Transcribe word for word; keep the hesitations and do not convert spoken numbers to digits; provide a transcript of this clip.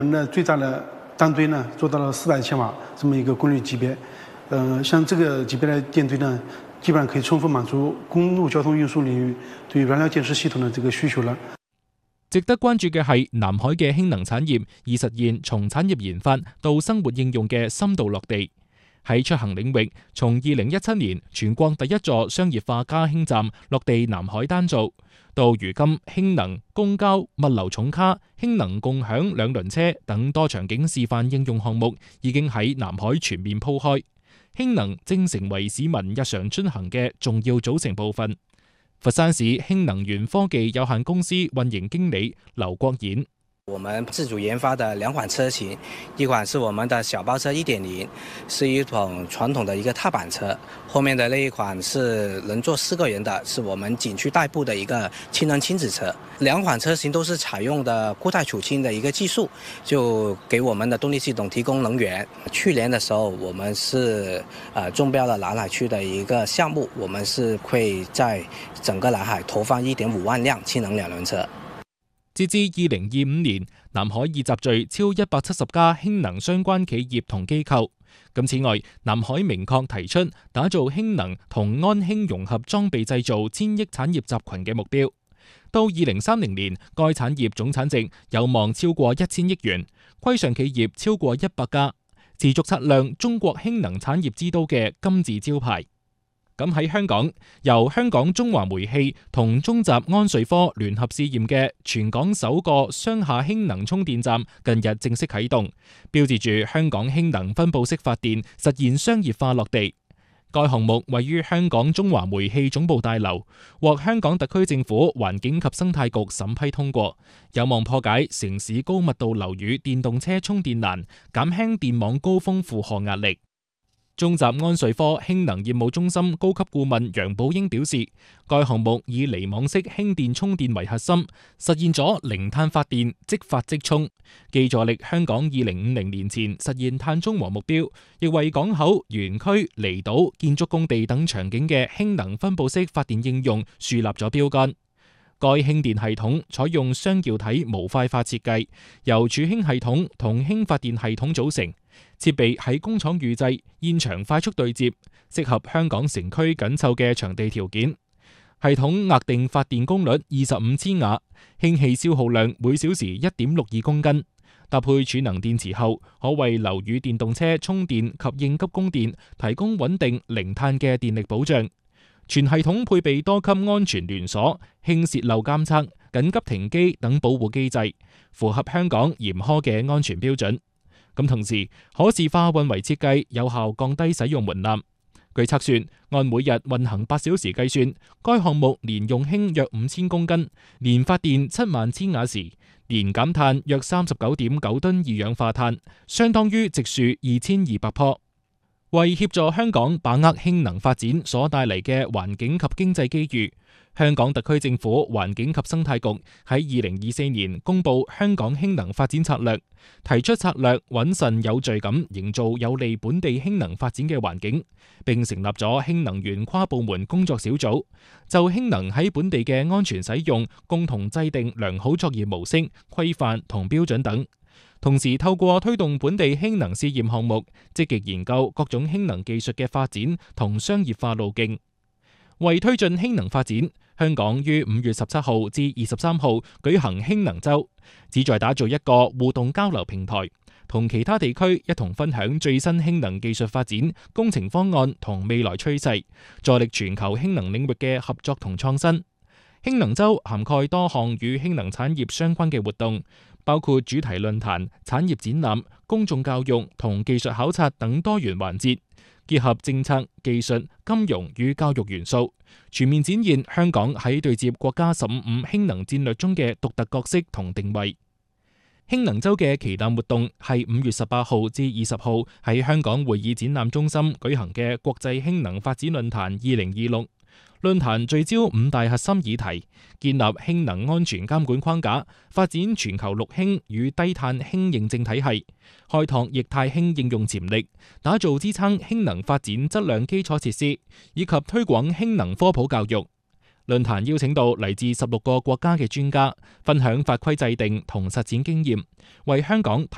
我们的最大的单堆呢做到了四百千瓦这么一个功率级別，呃，像這個級別的電堆呢，基本上可以充分滿足公路交通運輸領域對燃料電池系統的這個需求了。 值得關注嘅係南海嘅氫能產業已實現從產業研發到生活應用嘅深度落地。喺出行領域，從二零一七年全國第一座商業化加氫站落地南海丹灶，到如今氫能、公交、物流重卡、氫能共享兩輪車等多場景示範應用項目已經喺南海全面鋪開，氫能正成為市民日常出行嘅重要組成部分。佛山市氫能源科技有限公司運營經理劉國演。 我們自主研發的兩款車型，一款是我們的小包車一點零，是一種傳統的一個踏板車，後面的那一款是能坐四個人的，是我們景區代步的一個氫能親子車。兩款車型都是採用的固態儲氫的一個技術，就給我們的動力系統提供能源。去年的時候，我們是呃中標了南海區的一個項目，我們是會在整個南海投放一點五萬輛氫能兩輪車。 截至二零二五年，南海已集聚超一百七十家氫能相關企業同機構。咁此外，南海明確提出打造氫能同安氫融合裝備製造千億產業集群嘅目標。到二零三零年，該產業總產值有望超過一千億元，規上企業超過一百家，持續擦亮中國氫能產業之都嘅金字招牌。咁喺香港，由香港中華煤氣同中集安瑞科聯合試驗嘅全港首個雙下氫能充電站近日正式啟動，標誌住香港氫能分布式發電實現商業化落地。該項目位於香港中華煤氣總部大樓，獲香港特區政府環境及生態局審批通過，有望破解城市高密度樓宇電動車充電難，減輕電網高峰負荷壓力。中集安瑞科氫能業務中心高級顧問楊寶英表示，該項目以離網式氫電充電為核心，實現咗零碳發電，即發即充，既助力香港二零五零年前實現碳中和目標，亦為港口、園區、離島、建築工地等場景嘅氫能分布式發電應用樹立咗標杆。該氫電系統採用雙遙體模塊化設計，由儲氫系統同氫發電系統組成，設備喺工廠預製，現場快速對接，適合香港城區緊湊嘅場地條件。系統額定發電功率二十五千瓦，氫氣消耗量每小時一點六二公斤。搭配儲能電池後，可為樓宇電動車充電及應急供電提供穩定零碳嘅電力保障。全系統配備多級安全聯鎖、氫洩漏監測、緊急停機等保護機制，符合香港嚴苛嘅安全標準。咁同時，可視化運維設計有效降低使用門檻。據測算，按每日運行八小時計算，該項目年用氫約五千公斤，年發電七萬千瓦時，年減碳約三十九點九噸二氧化碳，相當於植樹二千二百棵。為協助香港把握氫能發展所帶嚟嘅環境及經濟機遇，香港特區政府環境及生態局喺二零二四年公布香港氫能發展策略，提出策略穩慎有序咁營造有利本地氫能發展嘅環境，並成立咗氫能源跨部門工作小組，就氫能喺本地嘅安全使用共同制定良好作業模式、規範同標準等。同時透過推動本地氫能試驗項目，積極研究各種氫能技術嘅發展同商業化路徑。為推進氫能發展，香港於五月十七號至二十三號舉行氫能週，旨在打造一個互動交流平台，同其他地區一同分享最新氫能技術發展、工程方案同未來趨勢，助力全球氫能領域嘅合作同創新。氫能週涵蓋多項與氫能產業相關嘅活動，包括主題論壇、產業展覽、公眾教育同技術考察等多元環節，結合政策、技術、金融與教育元素，全面展現香港喺對接國家十五五氫能戰略中嘅獨特角色同定位。氫能週嘅旗艦活動係五月十八號至二十號喺香港會議展覽中心舉行嘅國際氫能發展論壇二零二六。論壇聚焦五大核心議題，建立氫能安全監管框架，發展全球綠氫與低碳氫認證體系，開拓液態氫應用潛力，打造支撐氫能發展質量基礎設施，以及推廣氫能科普教育。論壇邀請到嚟自十六個國家嘅專家，分享法規制定同實踐經驗，為香港